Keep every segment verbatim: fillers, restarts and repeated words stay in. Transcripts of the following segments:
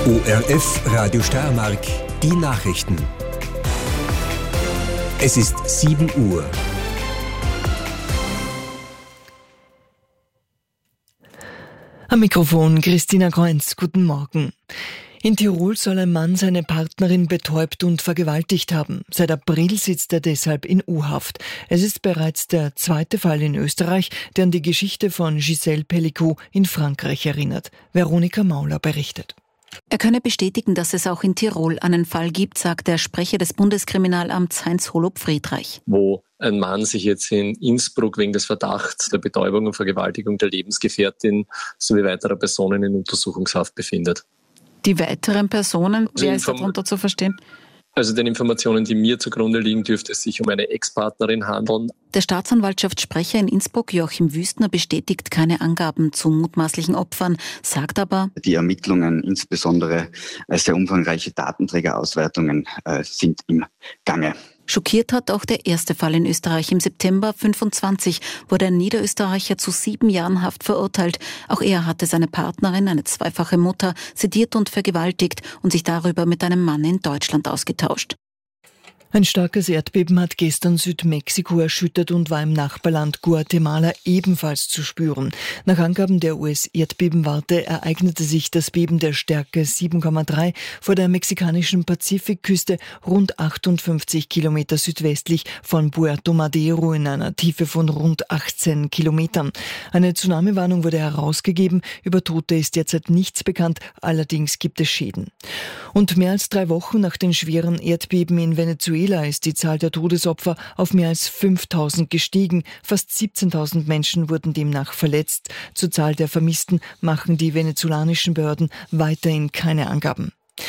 O R F Radio Steiermark, die Nachrichten. Es ist sieben Uhr. Am Mikrofon Christina Kreunz. Guten Morgen. In Tirol soll ein Mann seine Partnerin betäubt und vergewaltigt haben. Seit April sitzt er deshalb in U-Haft. Es ist bereits der zweite Fall in Österreich, der an die Geschichte von Gisèle Pelicot in Frankreich erinnert. Veronika Mauler berichtet. Er könne bestätigen, dass es auch in Tirol einen Fall gibt, sagt der Sprecher des Bundeskriminalamts Heinz-Holub Friedreich. Wo ein Mann sich jetzt in Innsbruck wegen des Verdachts der Betäubung und Vergewaltigung der Lebensgefährtin sowie weiterer Personen in Untersuchungshaft befindet. Die weiteren Personen, also wer ist darunter zu verstehen? Also den Informationen, die mir zugrunde liegen, dürfte es sich um eine Ex-Partnerin handeln. Der Staatsanwaltschaftssprecher in Innsbruck, Joachim Wüstner, bestätigt keine Angaben zu mutmaßlichen Opfern, sagt aber, die Ermittlungen, insbesondere sehr umfangreiche Datenträgerauswertungen, äh, sind im Gange. Schockiert hat auch der erste Fall in Österreich. Im September fünfundzwanzig wurde ein Niederösterreicher zu sieben Jahren Haft verurteilt. Auch er hatte seine Partnerin, eine zweifache Mutter, sediert und vergewaltigt und sich darüber mit einem Mann in Deutschland ausgetauscht. Ein starkes Erdbeben hat gestern Südmexiko erschüttert und war im Nachbarland Guatemala ebenfalls zu spüren. Nach Angaben der U S-Erdbebenwarte ereignete sich das Beben der Stärke sieben Komma drei vor der mexikanischen Pazifikküste rund achtundfünfzig Kilometer südwestlich von Puerto Madero in einer Tiefe von rund achtzehn Kilometern. Eine Tsunami-Warnung wurde herausgegeben. Über Tote ist derzeit nichts bekannt, allerdings gibt es Schäden. Und mehr als drei Wochen nach den schweren Erdbeben in Venezuela ist die Zahl der Todesopfer auf mehr als fünftausend gestiegen. Fast siebzehntausend Menschen wurden demnach verletzt. Zur Zahl der Vermissten machen die venezolanischen Behörden weiterhin keine Angaben.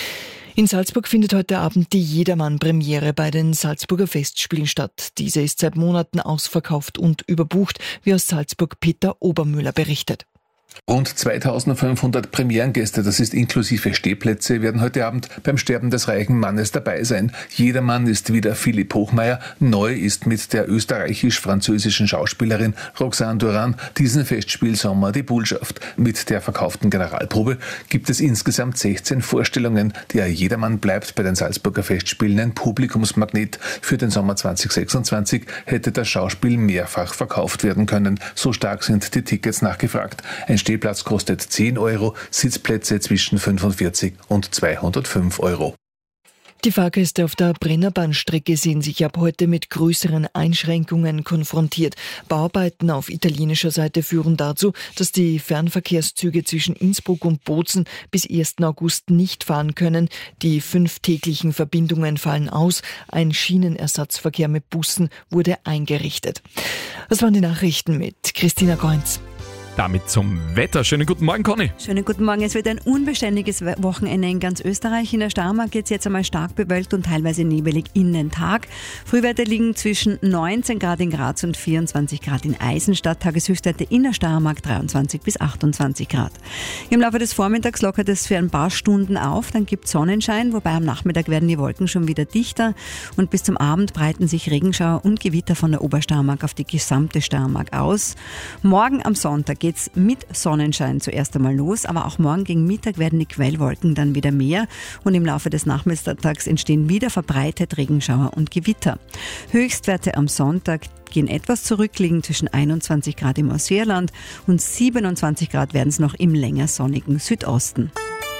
In Salzburg findet heute Abend die Jedermann-Premiere bei den Salzburger Festspielen statt. Diese ist seit Monaten ausverkauft und überbucht, wie aus Salzburg Peter Obermüller berichtet. Rund zweitausendfünfhundert Premierengäste, das ist inklusive Stehplätze, werden heute Abend beim Sterben des reichen Mannes dabei sein. Jedermann ist wieder Philipp Hochmeier. Neu ist mit der österreichisch-französischen Schauspielerin Roxane Duran diesen Festspielsommer die Bullschaft. Mit der verkauften Generalprobe gibt es insgesamt sechzehn Vorstellungen. Der Jedermann bleibt bei den Salzburger Festspielen ein Publikumsmagnet. Für den Sommer zweitausendsechsundzwanzig hätte das Schauspiel mehrfach verkauft werden können. So stark sind die Tickets nachgefragt. Ein Stehplatz kostet zehn Euro, Sitzplätze zwischen fünfundvierzig und zweihundertfünf Euro. Die Fahrgäste auf der Brennerbahnstrecke sehen sich ab heute mit größeren Einschränkungen konfrontiert. Bauarbeiten auf italienischer Seite führen dazu, dass die Fernverkehrszüge zwischen Innsbruck und Bozen bis ersten August nicht fahren können. Die fünf täglichen Verbindungen fallen aus. Ein Schienenersatzverkehr mit Bussen wurde eingerichtet. Das waren die Nachrichten mit Christina Kreunz. Damit zum Wetter. Schönen guten Morgen, Conny. Schönen guten Morgen. Es wird ein unbeständiges Wochenende in ganz Österreich. In der Steiermark geht es jetzt einmal stark bewölkt und teilweise nebelig in den Tag. Frühwerte liegen zwischen neunzehn Grad in Graz und vierundzwanzig Grad in Eisenstadt. Tageshöchstwerte in der Steiermark dreiundzwanzig bis achtundzwanzig Grad. Im Laufe des Vormittags lockert es für ein paar Stunden auf. Dann gibt es Sonnenschein, wobei am Nachmittag werden die Wolken schon wieder dichter. Und bis zum Abend breiten sich Regenschauer und Gewitter von der Obersteiermark auf die gesamte Steiermark aus. Morgen am Sonntag geht's mit Sonnenschein zuerst einmal los, aber auch morgen gegen Mittag werden die Quellwolken dann wieder mehr und im Laufe des Nachmittags entstehen wieder verbreitet Regenschauer und Gewitter. Höchstwerte am Sonntag gehen etwas zurück, liegen zwischen einundzwanzig Grad im Ausseerland und siebenundzwanzig Grad werden es noch im länger sonnigen Südosten.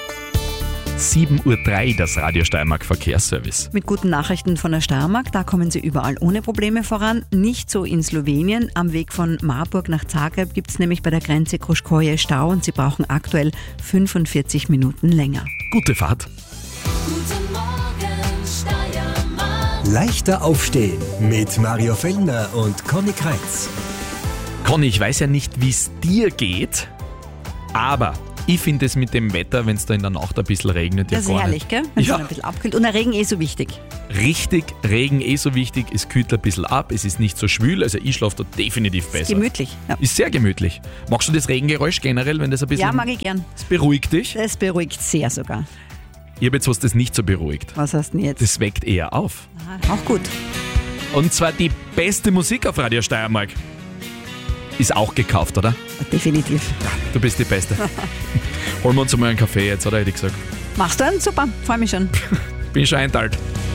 sieben Uhr drei, das Radio Steiermark Verkehrsservice. Mit guten Nachrichten von der Steiermark, da kommen sie überall ohne Probleme voran. Nicht so in Slowenien. Am Weg von Marburg nach Zagreb gibt es nämlich bei der Grenze Kruškoje Stau und sie brauchen aktuell fünfundvierzig Minuten länger. Gute Fahrt. Guten Morgen, Steiermark. Leichter aufstehen mit Mario Fellner und Conny Kreitz. Conny, ich weiß ja nicht, wie es dir geht, aber ich finde es mit dem Wetter, wenn es da in der Nacht ein bisschen regnet, ja Das ist gar herrlich, nicht. gell? Wenn es Ja. dann ein bisschen abkühlt. Und der Regen eh so wichtig. Richtig, Regen eh so wichtig, es kühlt ein bisschen ab, es ist nicht so schwül, also ich schlafe da definitiv besser. Gemütlich. Ja. Ist sehr gemütlich. Magst du das Regengeräusch generell, wenn das ein bisschen... ja, mag ich gern. Das beruhigt dich? Das beruhigt sehr sogar. Ich habe jetzt was, das nicht so beruhigt. Was hast du denn jetzt? Das weckt eher auf. Aha, auch gut. Und zwar die beste Musik auf Radio Steiermark. Ist auch gekauft, oder? Definitiv. Du bist die Beste. Holen wir uns mal einen Kaffee jetzt, oder hätte ich gesagt? Machst du einen? Super, freue mich schon. Bin schon einteilt.